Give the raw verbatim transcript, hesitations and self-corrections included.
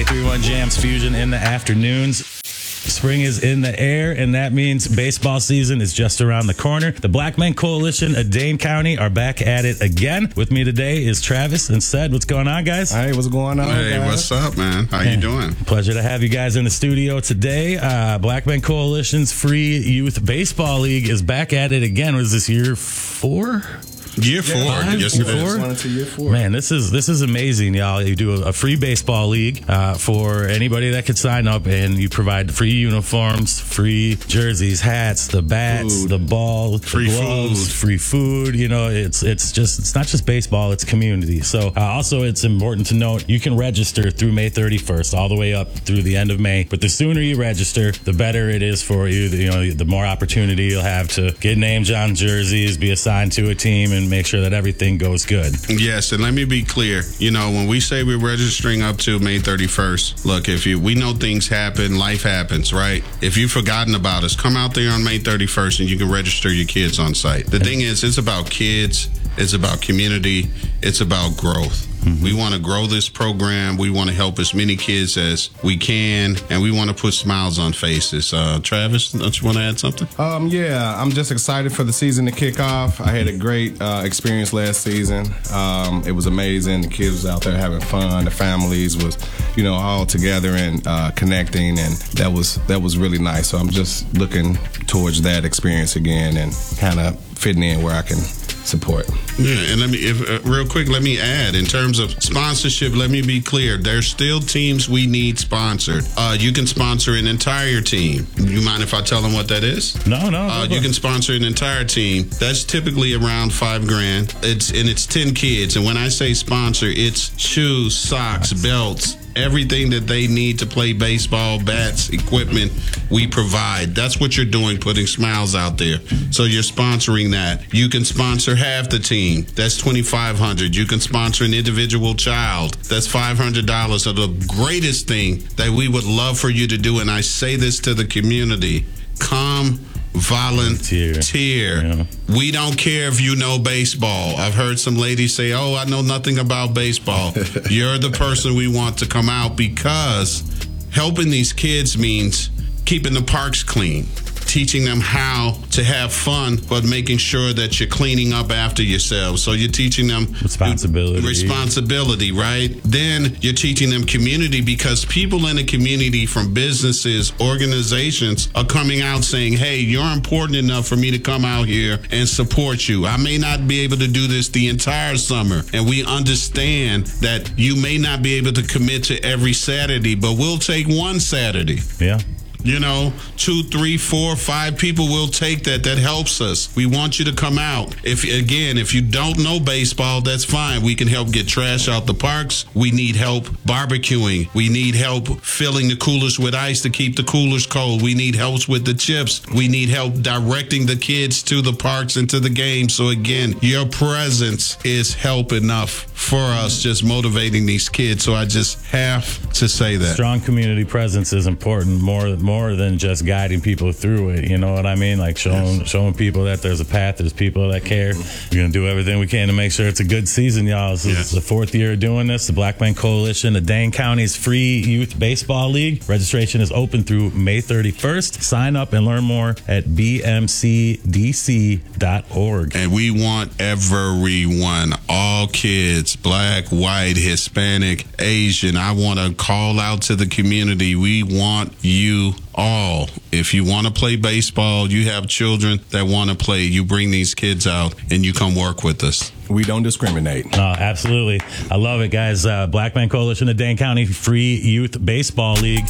ninety-three point one Jams Fusion in the afternoons. Spring is in the air, and that means baseball season is just around the corner. The Black Men Coalition of Dane County are back at it again. With me today is Travis and Sed. What's going on, guys? Hey, what's going on, Hey, guys? what's up, man? How you doing? Pleasure to have you guys in the studio today. Uh, Black Men Coalition's Free Youth Baseball League is back at it again. Was this year four? Year four. Five? Yes, it Year is. four? One to year four. Man, this is this is amazing, y'all. You do a, a free baseball league uh, for anybody that could sign up, and you provide free uniforms, free jerseys, hats, the bats, Food. the ball, Free the gloves, food. free food. You know, it's it's just it's not just baseball; it's community. So uh, also, it's important to note you can register through May thirty-first, all the way up through the end of May. But the sooner you register, the better it is for you. The, you know, the more opportunity you'll have to get names on jerseys, be assigned to a team, and make sure that everything goes good. Yes, and let me be clear. You know, when we say we're registering up to May thirty-first, look, if you we know things happen, life happens, right? If you've forgotten about us, come out there on May thirty-first and you can register your kids on site. The thing is, it's about kids, it's about community, it's about growth. Mm-hmm. We want to grow this program. We want to help as many kids as we can, and we want to put smiles on faces. Uh, Travis, don't you want to add something? Um, yeah, I'm just excited for the season to kick off. I had a great uh, experience last season. Um, it was amazing. The kids was out there having fun. The families was, you know, all together and uh, connecting, and that was that was really nice. So I'm just looking towards that experience again and kind of fitting in where I can support. Yeah, and let me, if, uh, real quick, let me add, in terms of sponsorship, let me be clear. There's still teams we need sponsored. Uh, you can sponsor an entire team. You mind if I tell them what that is? No, no. Uh, you can sponsor an entire team. That's typically around five grand. It's and it's ten kids. And when I say sponsor, it's shoes, socks, belts, everything that they need to play baseball, bats, equipment, we provide. That's what you're doing, putting smiles out there. So you're sponsoring that. You can sponsor half the team. That's twenty-five hundred dollars. You can sponsor an individual child. That's five hundred dollars. So the greatest thing that we would love for you to do, and I say this to the community, come volunteer. Yeah. We don't care if you know baseball. I've heard some ladies say, oh, I know nothing about baseball. You're the person we want to come out, because helping these kids means keeping the parks clean, teaching them how to have fun, but making sure that you're cleaning up after yourselves. So you're teaching them Responsibility. Responsibility, right? Then you're teaching them community, because people in the community, from businesses, organizations, are coming out saying, hey, you're important enough for me to come out here and support you. I may not be able to do this the entire summer, and we understand that you may not be able to commit to every Saturday, but we'll take one Saturday. Yeah. You know, two, three, four, five people will take that. That helps us. We want you to come out. If, again, if you don't know baseball, that's fine. We can help get trash out the parks. We need help barbecuing. We need help filling the coolers with ice to keep the coolers cold. We need help with the chips. We need help directing the kids to the parks and to the games. So again, your presence is help enough for us, just motivating these kids. So I just have to say that. Strong community presence is important, more more than just guiding people through it. You know what I mean? Like showing yes. showing people that there's a path, there's people that care. We're going to do everything we can to make sure it's a good season, y'all. This yes. is the fourth year of doing this. The Black Men Coalition, the Dane County's Free Youth Baseball League. Registration is open through May thirty-first. Sign up and learn more at b m c d c dot org. And we want everyone, all kids, black, white, Hispanic, Asian. I want to call out to the community. We want you all. If you want to play baseball, you have children that want to play, you bring these kids out and you come work with us. We don't discriminate. Oh, absolutely. I love it, guys. Uh, Black Men Coalition of Dane County Free Youth Baseball League.